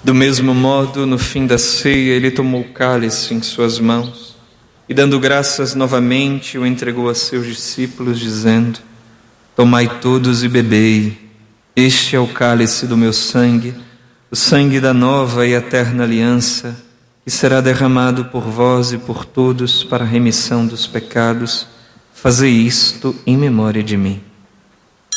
Do mesmo modo, no fim da ceia, ele tomou o cálice em suas mãos e, dando graças novamente, o entregou a seus discípulos, dizendo: Tomai todos e bebei. Este é o cálice do meu sangue, o sangue da nova e eterna aliança, que será derramado por vós e por todos para a remissão dos pecados. Fazei isto em memória de mim.